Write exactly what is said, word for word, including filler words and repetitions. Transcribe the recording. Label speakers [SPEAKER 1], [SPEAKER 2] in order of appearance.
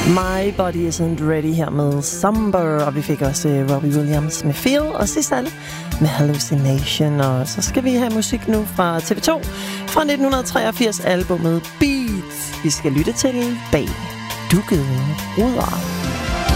[SPEAKER 1] My Body Isn't Ready her med Somber, og vi fik også uh, Robbie Williams med Feel, og sidst alle med Hallucination. Og så skal vi have musik nu fra T V to fra nitten treogfirs, albumet Beats. Vi skal lytte til Bag Dukkede Ruder.